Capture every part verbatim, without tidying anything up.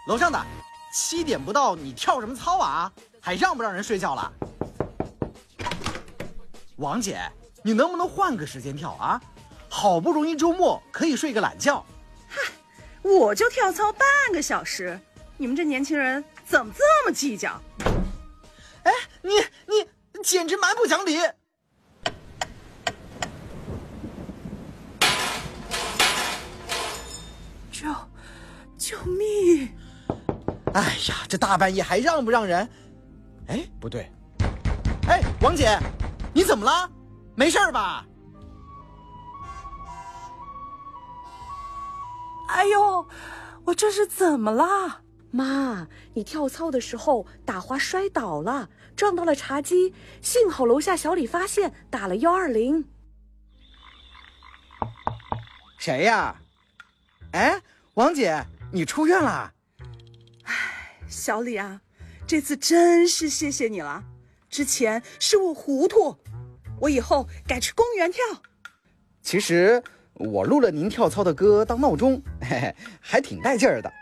楼上的，七点不到，你跳什么操啊？还让不让人睡觉了？王姐，你能不能换个时间跳啊？好不容易周末可以睡个懒觉。 嗨，我就跳操半个小时，你们这年轻人怎么这么计较？ 哎，你你简直蛮不讲理！ 救救命！ 哎呀，这大半夜还让不让人？哎，不对，哎，王姐，你怎么了？没事吧？ 哎呦，我这是怎么啦？ 妈，你跳操的时候打滑摔倒了，撞到了茶几，幸好楼下小李发现，打了幺二零。 谁呀？哎，王姐，你出院了？ 哎，小李啊，这次真是谢谢你了。之前是我糊涂，我以后改去公园跳。 其实我录了您跳操的歌当闹钟，嘿嘿，还挺带劲儿的。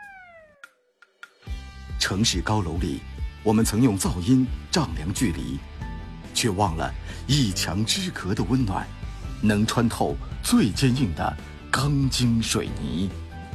城市高楼里，我们曾用噪音丈量距离，却忘了一墙之隔的温暖，能穿透最坚硬的钢筋水泥。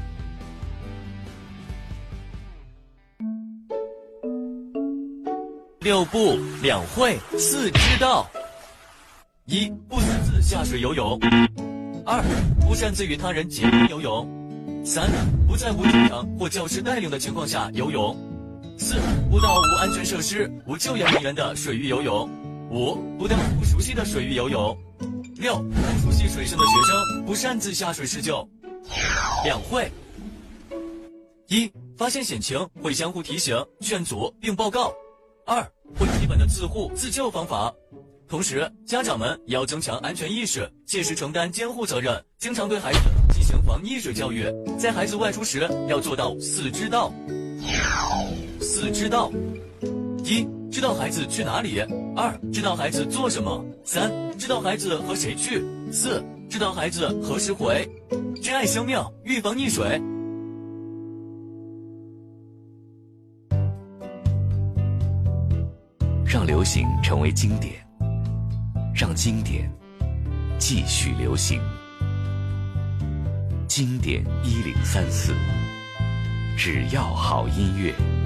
六不两会四知道：一、不擅自下水游泳；二、不擅自与他人结伴游泳；三、不在无警长或教师带领的情况下游泳；四、不到无安全设施、无救援人员的水域游泳；五、不到不熟悉的水域游泳；六、不熟悉水性的学生不擅自下水施救。两会：一、发现险情会相互提醒、劝阻并报告；二、会基本的自护自救方法。同时，家长们也要增强安全意识，切实承担监护责任，经常对孩子进行防溺水教育。在孩子外出时，要做到四知道。四知道：一、知道孩子去哪里；二、知道孩子做什么；三、知道孩子和谁去；四、知道孩子何时回。珍爱生命，预防溺水。 让流行成为经典，让经典继续流行。经典一零三四，只要好音乐。